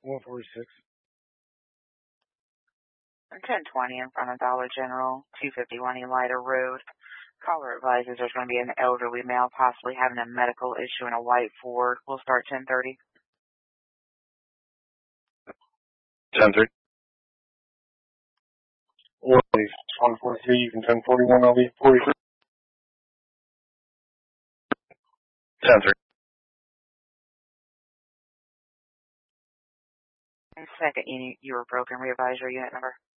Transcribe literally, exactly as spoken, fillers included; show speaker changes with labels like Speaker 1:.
Speaker 1: one forty-six.
Speaker 2: ten twenty in front of Dollar General, two fifty-one Elida Road. Caller advises there's going to be an elderly male possibly having a medical issue in a white Ford. We'll start ten thirty.
Speaker 3: ten thirty.
Speaker 1: Or one forty-three, you can ten forty-one, I'll be forty-three.
Speaker 3: ten thirty.
Speaker 2: Second unit, you were broken. Readvise your unit number.